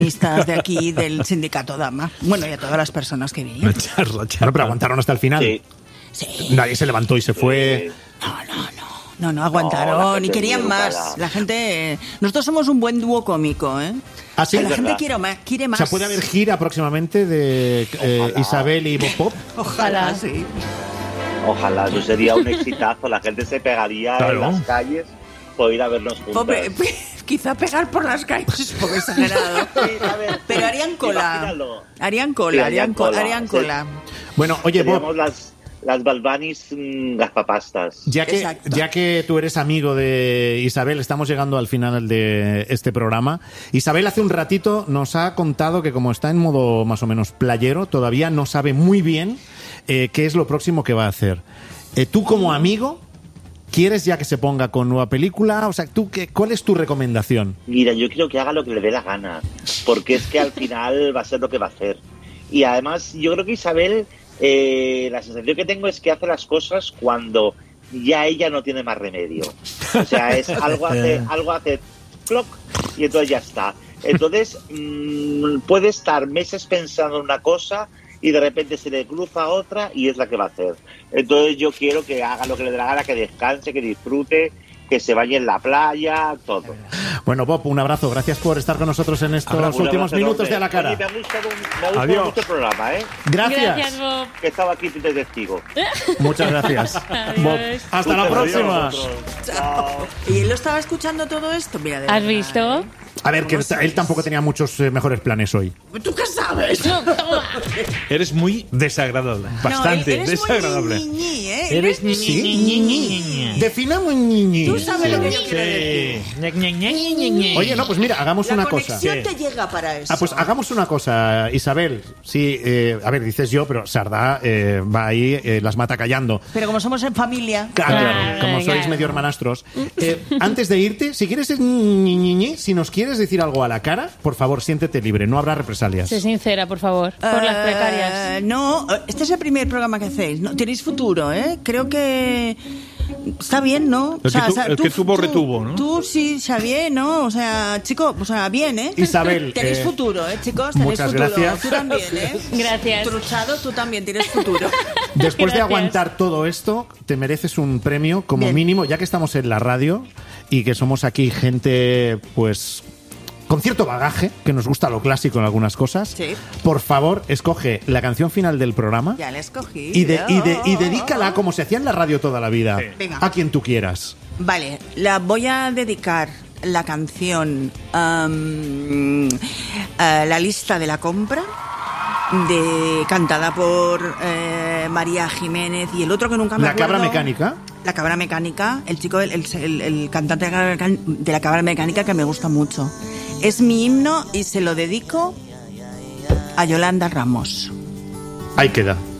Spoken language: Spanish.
de aquí del sindicato Dama. Bueno, y a todas las personas que vinieron. Bueno, pero aguantaron hasta el final. Sí. Nadie se levantó y se fue. No, aguantaron y querían más. La gente... Nosotros somos un buen dúo cómico, ¿eh? ¿Ah, sí? La gente quiere más. O sea, ¿puede haber gira próximamente de Isabel y Bob Pop? Ojalá, sí. Ojalá, eso sería un exitazo. La gente se pegaría en las calles por ir a vernos juntos. Hombre, quizá pegar por las calles es un poco exagerado. Pero harían cola. Harían cola. Bueno, oye, Bob... Las Balbanis gazpapastas. Ya que tú eres amigo de Isabel, estamos llegando al final de este programa. Isabel hace un ratito nos ha contado que como está en modo más o menos playero, todavía no sabe muy bien qué es lo próximo que va a hacer. Tú como amigo, ¿quieres ya que se ponga con nueva película? O sea, ¿cuál es tu recomendación? Mira, yo quiero que haga lo que le dé la gana, porque es que al final va a ser lo que va a hacer. Y además, yo creo que Isabel... la sensación que tengo es que hace las cosas cuando ya ella no tiene más remedio. O sea, es algo hace clock y entonces ya está. Entonces puede estar meses pensando en una cosa y de repente se le cruza otra y es la que va a hacer. Entonces yo quiero que haga lo que le dé la gana, que descanse, que disfrute, que se vaya en la playa, todo. Bueno, Bob, un abrazo. Gracias por estar con nosotros en estos últimos minutos de A la Cara. Oye, me ha gustado mucho el programa, ¿eh? Gracias, Bob. Que estaba aquí de testigo. Muchas gracias, Bob. Hasta la próxima. Chao. ¿Y él lo estaba escuchando todo esto? Mira, ¿Has visto? A ver, que él tampoco tenía muchos mejores planes hoy. ¿Tú qué sabes? Eres muy desagradable. Bastante eres desagradable. Muy ñiñi, ¿eh? Eres ñiñi. Definamos ñiñi. Tú sabes lo que yo quiero decir. Oye, no, pues mira, hagamos una cosa. La conexión te llega para eso. Pues hagamos una cosa, Isabel. Sí, a ver, dices yo, pero Sardá va ahí, las mata callando. Pero como somos en familia... Claro, como sois medio hermanastros. Antes de irte, si quieres ñiñi, si nos quieres decir algo a la cara, por favor, siéntete libre, no habrá represalias. Sé sincera, por favor, por las precarias. No, este es el primer programa que hacéis. No, tenéis futuro, ¿eh? Creo que... Está bien, ¿no? El que tuvo, retuvo, ¿no? Tú sí, Xavier, ¿no? O sea, chico, bien, ¿eh? Isabel. Tenéis futuro, ¿eh, chicos? Tenéis muchas futuro. Gracias. Tú también, ¿eh? Gracias. Truchado, tú también tienes futuro. Después de aguantar todo esto, te mereces un premio como mínimo, ya que estamos en la radio y que somos aquí gente, pues... con cierto bagaje, que nos gusta lo clásico en algunas cosas. Sí. Por favor, escoge la canción final del programa. Ya la escogí. Y dedícala como se hacía en la radio toda la vida. Sí. Venga. A quien tú quieras. Vale, la voy a dedicar la canción La lista de la compra, cantada por María Jiménez y el otro que nunca me acuerdo. La cabra mecánica. La cabra mecánica, el chico, el cantante de la cabra mecánica que me gusta mucho. Es mi himno y se lo dedico a Yolanda Ramos. Ahí queda.